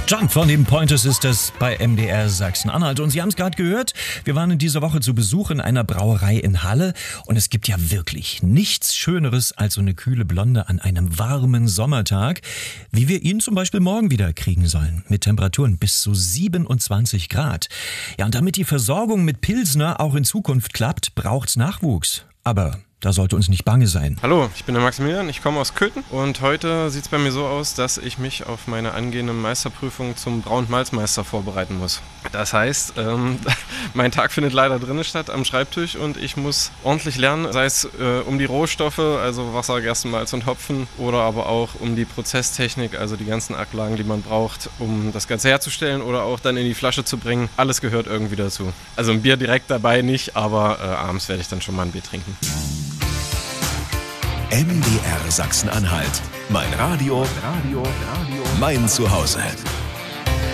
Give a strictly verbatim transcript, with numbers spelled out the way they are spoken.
John von den Pointer Sisters bei M D R Sachsen-Anhalt. Und Sie haben es gerade gehört, wir waren in dieser Woche zu Besuch in einer Brauerei in Halle. Und es gibt ja wirklich nichts Schöneres als so eine kühle Blonde an einem warmen Sommertag, wie wir ihn zum Beispiel morgen wieder kriegen sollen. Mit Temperaturen bis zu siebenundzwanzig Grad. Ja, und damit die Versorgung mit Pilsner auch in Zukunft klappt, braucht's Nachwuchs. Aber da sollte uns nicht bange sein. Hallo, ich bin der Maximilian, ich komme aus Köthen und heute sieht es bei mir so aus, dass ich mich auf meine angehende Meisterprüfung zum Brau- und Malzmeister vorbereiten muss. Das heißt, ähm, mein Tag findet leider drinnen statt am Schreibtisch und ich muss ordentlich lernen, sei es äh, um die Rohstoffe, also Wasser, Gerstenmalz und Hopfen, oder aber auch um die Prozesstechnik, also die ganzen Ablagen, die man braucht, um das Ganze herzustellen oder auch dann in die Flasche zu bringen. Alles gehört irgendwie dazu. Also ein Bier direkt dabei nicht, aber äh, abends werde ich dann schon mal ein Bier trinken. M D R Sachsen-Anhalt. Mein Radio, Radio, Radio, mein Zuhause.